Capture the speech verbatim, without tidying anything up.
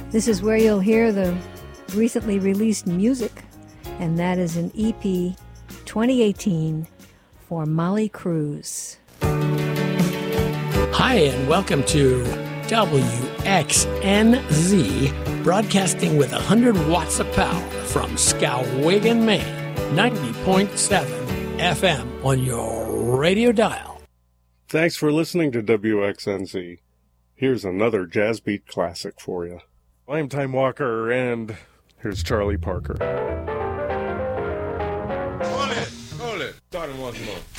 This is where you'll hear the recently released music, and that is an E P twenty eighteen for Molly Cruz. Hi, and welcome to W X N Z, broadcasting with one hundred watts of power from Skowhegan, Maine, ninety point seven F M on your radio dial. Thanks for listening to W X N Z. Here's another jazz beat classic for you. I'm Time Walker, and here's Charlie Parker. Hold it, hold it. Start it once more.